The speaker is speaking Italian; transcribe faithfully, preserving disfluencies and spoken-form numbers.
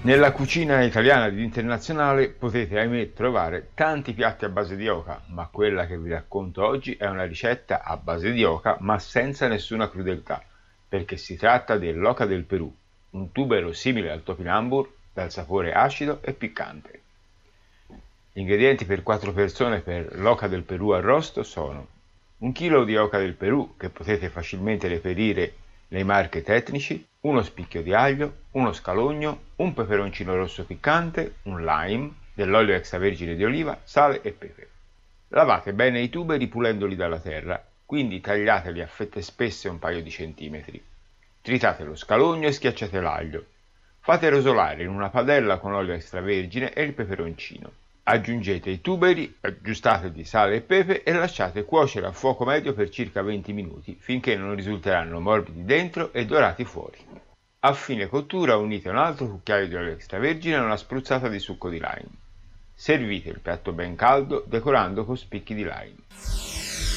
Nella cucina italiana ed internazionale potete, ahimè, trovare tanti piatti a base di oca, ma quella che vi racconto oggi è una ricetta a base di oca ma senza nessuna crudeltà, perché si tratta dell'oca del Perù, un tubero simile al topinambur dal sapore acido e piccante. Gli ingredienti per quattro persone per l'oca del Perù arrosto sono un chilo di oca del Perù, che potete facilmente reperire nei market etnici, uno spicchio di aglio, uno scalogno, un peperoncino rosso piccante, un lime, dell'olio extravergine di oliva, sale e pepe. Lavate bene i tuberi pulendoli dalla terra, quindi tagliateli a fette spesse un paio di centimetri. Tritate lo scalogno e schiacciate l'aglio. Fate rosolare in una padella con olio extravergine e il peperoncino. Aggiungete i tuberi, aggiustate di sale e pepe e lasciate cuocere a fuoco medio per circa venti minuti, finché non risulteranno morbidi dentro e dorati fuori. A fine cottura unite un altro cucchiaio di olio extravergine e una spruzzata di succo di lime. Servite il piatto ben caldo decorando con spicchi di lime.